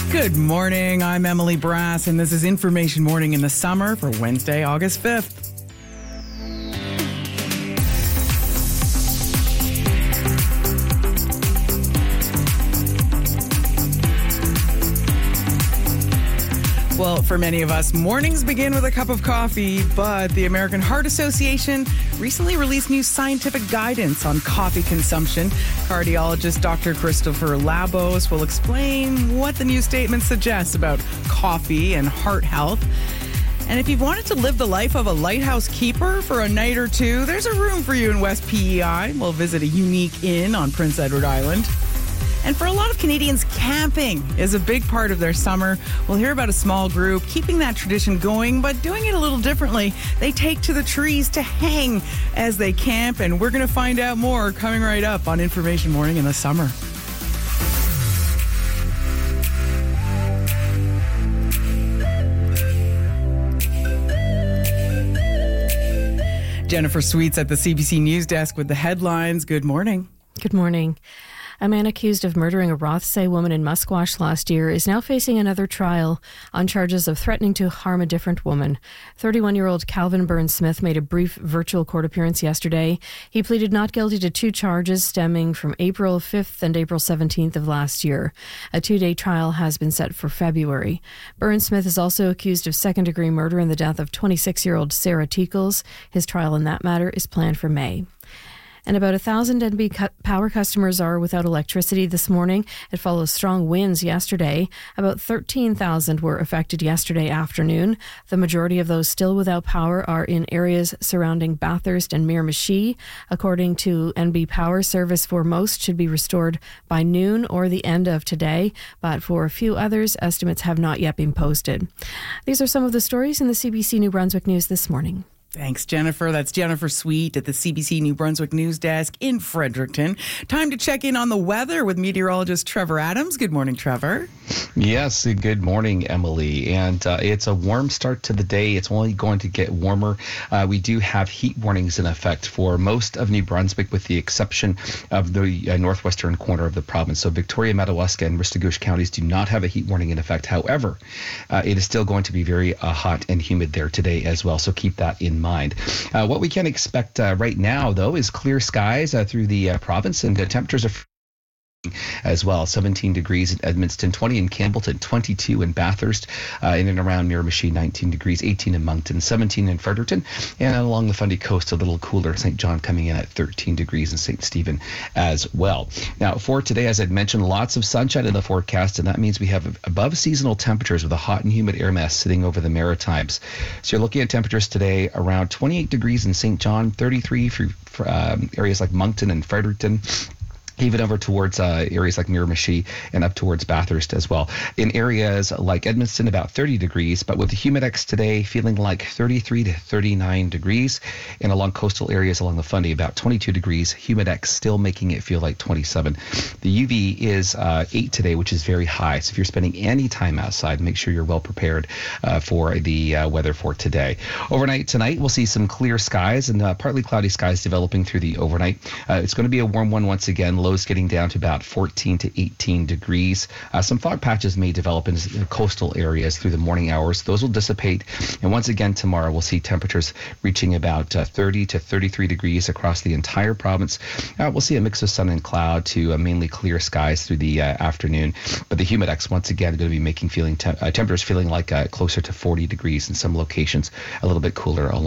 Good morning. I'm Emily Brass, and this is Information Morning in the Summer for Wednesday, August 5th. Well, for many of us, mornings begin with a cup of coffee, but the American Heart Association recently released new scientific guidance on coffee consumption. Cardiologist Dr. Christopher Labos will explain what the new statement suggests about coffee and heart health. And if you've wanted to live the life of a lighthouse keeper for a night or two, there's a room for you in West PEI. We'll visit a unique inn on Prince Edward Island. And for a lot of Canadians, camping is a big part of their summer. We'll hear about a small group keeping that tradition going, but doing it a little differently. They take to the trees to hang as they camp, and we're going to find out more coming right up on Information Morning in the Summer. Jennifer Sweets at the CBC News Desk with the headlines. Good morning. Good morning. A man accused of murdering a Rothsay woman in Musquash last year is now facing another trial on charges of threatening to harm a different woman. 31-year-old Calvin Burns-Smith made a brief virtual court appearance yesterday. He pleaded not guilty to two charges stemming from April 5th and April 17th of last year. A two-day trial has been set for February. Burns-Smith is also accused of second-degree murder in the death of 26-year-old Sarah Teakles. His trial in that matter is planned for May. And about 1,000 NB Power customers are without electricity this morning. It follows strong winds yesterday. About 13,000 were affected yesterday afternoon. The majority of those still without power are in areas surrounding Bathurst and Miramichi. According to NB Power, service for most should be restored by noon or the end of today. But for a few others, estimates have not yet been posted. These are some of the stories in the CBC New Brunswick News this morning. Thanks, Jennifer. That's Jennifer Sweet at the CBC New Brunswick News Desk in Fredericton. Time to check in on the weather with meteorologist Trevor Adams. Good morning, Trevor. Yes, good morning, Emily. And it's a warm start to the day. It's only going to get warmer. We do have heat warnings in effect for most of New Brunswick, with the exception of the northwestern corner of the province. So Victoria, Madawaska, and Ristigouche counties do not have a heat warning in effect. However, it is still going to be very hot and humid there today as well. So keep that in mind. What we can expect right now, though, is clear skies through the province, and the temperatures are as well. 17 degrees in Edmundston, 20 in Campbellton, 22 in Bathurst, in and around Miramichi, 19 degrees, 18 in Moncton, 17 in Fredericton, and along the Fundy Coast, a little cooler. St. John coming in at 13 degrees in St. Stephen as well. Now, for today, as I'd mentioned, lots of sunshine in the forecast, and that means we have above seasonal temperatures with a hot and humid air mass sitting over the Maritimes. So you're looking at temperatures today around 28 degrees in St. John, 33 for areas like Moncton and Fredericton, even over towards areas like Miramichi and up towards Bathurst as well. In areas like Edmundston, about 30 degrees, but with the humidex today feeling like 33 to 39 degrees. And along coastal areas along the Fundy, about 22 degrees, humidex still making it feel like 27. The UV is 8 today, which is very high. So if you're spending any time outside, make sure you're well prepared for the weather for today. Overnight tonight, we'll see some clear skies and partly cloudy skies developing through the overnight. It's going to be a warm one once again. Lows getting down to about 14 to 18 degrees. Some fog patches may develop in coastal areas through the morning hours. Those will dissipate. And once again, tomorrow we'll see temperatures reaching about 30 to 33 degrees across the entire province. We'll see a mix of sun and cloud to mainly clear skies through the afternoon. But the humidex, once again, going to be making temperatures feeling like closer to 40 degrees in some locations, a little bit cooler along